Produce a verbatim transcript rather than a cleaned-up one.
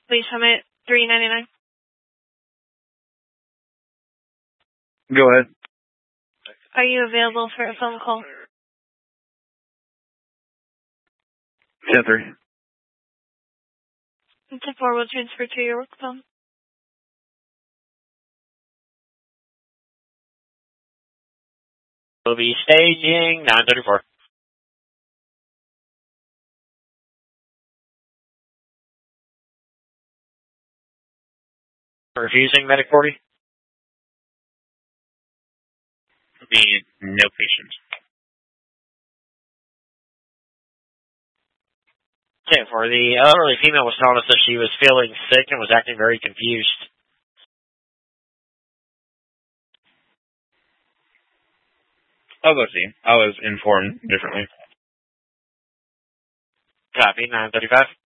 Please Summit three ninety-nine. Go ahead. Are you available for a phone call? ten three. It's a four will transfer to your work phone. We'll be staging nine thirty-four. Refusing medic forty? Be no patient. Okay, for the elderly female was telling us that she was feeling sick and was acting very confused. I'll go see. I was informed differently. Copy, nine thirty-five.